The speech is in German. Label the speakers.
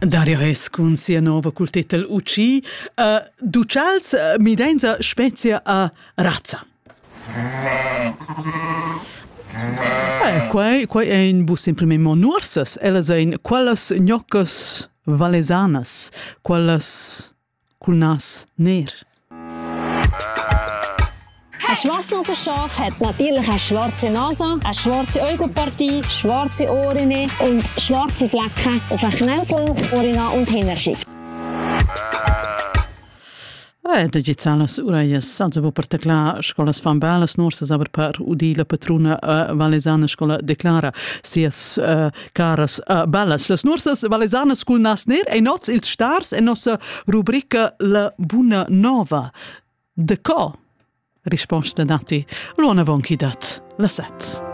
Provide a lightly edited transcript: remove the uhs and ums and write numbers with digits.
Speaker 1: Dario Hes con sia nova col titel UC. Ducals midenza spezia a razza. Quai è in bus semplicemente monursas. Elles ein quelles gnoccas valesanas, quelles col nas ner.
Speaker 2: Ein Schwarznasenschaf hat natürlich eine schwarze Nase, eine schwarze Augenpartie, schwarze Ohren und schwarze Flecken auf den Knöcheln, Ohren und Hinterschick.
Speaker 1: Da gits alles uraias, also per tecla scolas fan belas norsas, aber per udi la patrona valesana scola declara sias caras belas. Las norsas valesanas cul nas ner e noz ils stars e nossa rubrica La Buna Nova. De co? Risposta dati l'uona vonchi dat la set.